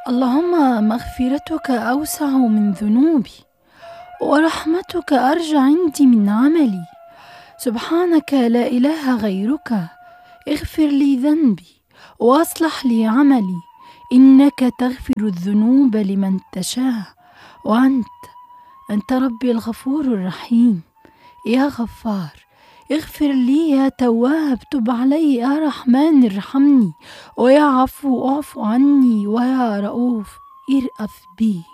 اللهم مغفرتك أوسع من ذنوبي، ورحمتك أرجى عندي من عملي. سبحانك لا إله غيرك، اغفر لي ذنبي وأصلح لي عملي، إنك تغفر الذنوب لمن تشاء، وأنت ربي الغفور الرحيم. يا غفار اغفر لي، يا تواب تب علي، يا رحمن ارحمني، ويا عفو اعف عني، ويا رؤوف ارأف بي.